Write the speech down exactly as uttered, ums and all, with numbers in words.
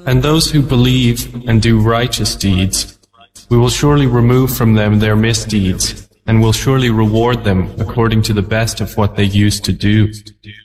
And those who believe and do righteous deeds, we will surely remove from them their misdeeds, and will surely reward them according to the best of what they used to do.